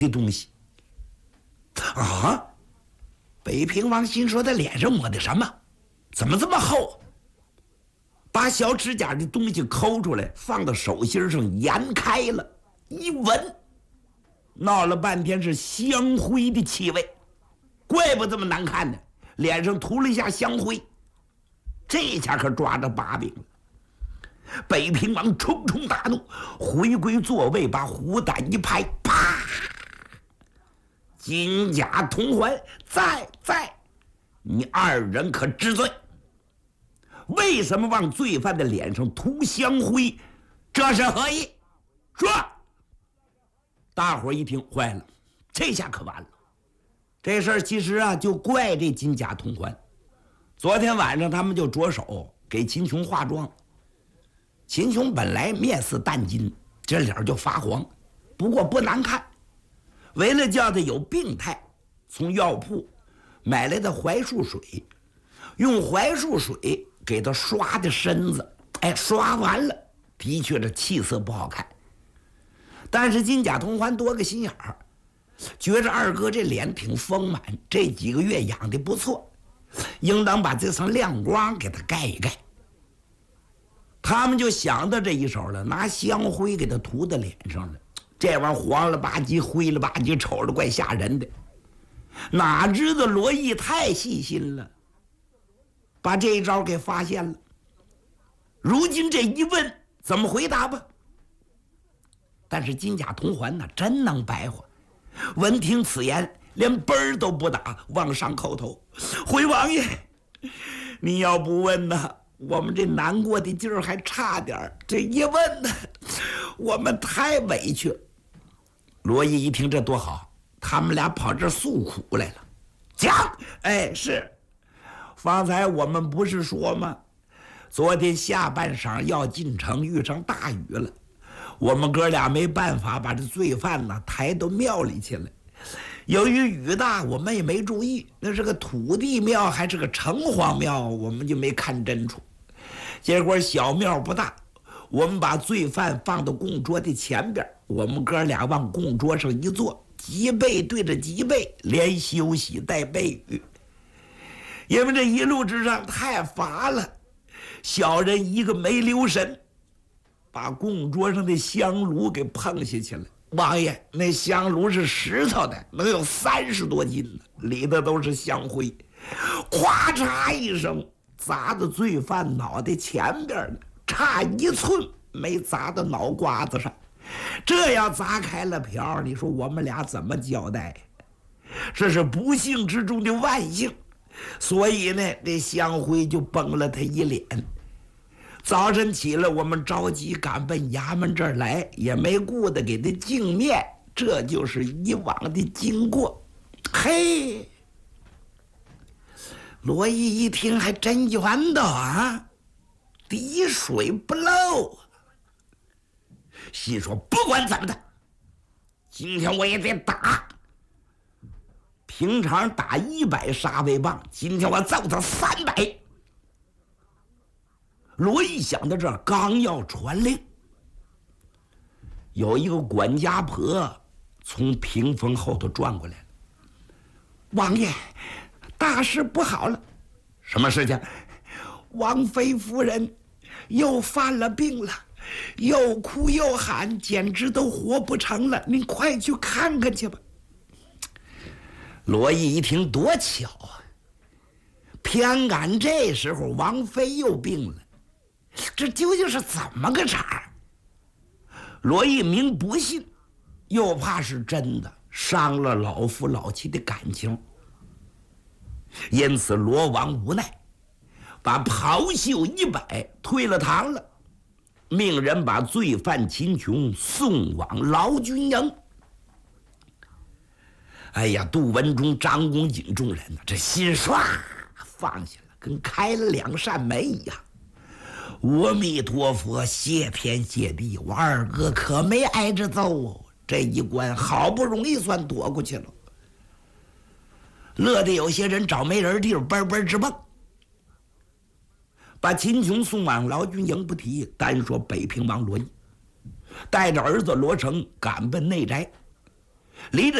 的东西。啊！北平王心说他脸上抹的什么？怎么这么厚？把小指甲的东西抠出来，放到手心上研开了，一闻，闹了半天是香灰的气味，怪不这么难看呢。脸上涂了一下香灰，这下可抓着把柄了。北平王冲冲大怒，回归座位，把虎胆一拍，啪！金甲铜环在，你二人可知罪？为什么往罪犯的脸上涂香灰？这是何意？说！大伙一听，坏了，这下可完了。这事儿其实啊，就怪这金甲铜环。昨天晚上他们就着手给秦琼化妆。秦琼本来面似淡金，这脸就发黄，不过不难看。为了叫他有病态，从药铺买来的槐树水，用槐树水给他刷的身子，刷完了，的确这气色不好看。但是金甲铜环多个心眼儿，觉着二哥这脸挺丰满，这几个月养的不错，应当把这层亮光给他盖一盖。他们就想到这一手了，拿香灰给他涂到脸上了。这玩意儿黄了吧唧，灰了吧唧，瞅着怪吓人的。哪知道罗毅太细心了，把这一招给发现了。如今这一问，怎么回答吧？但是金甲铜环呢，真能白话。闻听此言，连奔儿都不打，往上叩头：“回王爷，你要不问呢，我们这难过的劲儿还差点儿；这一问呢，我们太委屈了。”罗毅一听这多好，他们俩跑这儿诉苦来了。讲，是，方才我们不是说吗？昨天下半晌要进城，遇上大雨了，我们哥俩没办法把这罪犯呢抬到庙里去了。由于雨大，我们也没注意，那是个土地庙还是个城隍庙，我们就没看真楚。结果小庙不大，我们把罪犯放到供桌的前边，我们哥俩往供桌上一坐，脊背对着脊背，连休息带背语。因为这一路之上太乏了，小人一个没留神，把供桌上的香炉给碰下去了。王爷，那香炉是石头的，能有30多斤呢，里头都是香灰，咵嚓一声砸到罪犯脑袋前边呢，差1寸没砸到脑瓜子上。这要砸开了瓢，你说我们俩怎么交代？这是不幸之中的万幸，所以呢，这香灰就崩了他一脸。早晨起来，我们着急赶奔衙门这儿来，也没顾得给他净面，这就是以往的经过。嘿，罗毅一听还真冤的啊，滴水不漏，心说不管怎么的，今天我也得打。平常打100杀威棒，今天我揍他300。罗毅想到这儿，刚要传令，有一个管家婆从屏风后头转过来了。王爷，大事不好了！什么事情？王妃夫人又犯了病了，又哭又喊，简直都活不成了。您快去看看去吧。罗毅一听，多巧啊！偏赶这时候王妃又病了。这究竟是怎么个茬？罗毅明不信，又怕是真的，伤了老夫老妻的感情，因此罗王无奈，把袍袖一摆，退了堂了，命人把罪犯秦琼送往劳军营。哎呀，杜文忠、张公瑾众人呢，这心唰放下了，跟开了2扇门一样。阿弥陀佛，谢天谢地，我二哥可没挨着揍哦，这一关好不容易算躲过去了。乐得有些人找没人地儿奔奔直蹦。把秦琼送往劳军营不提，单说北平王罗毅带着儿子罗成赶奔内宅， 离着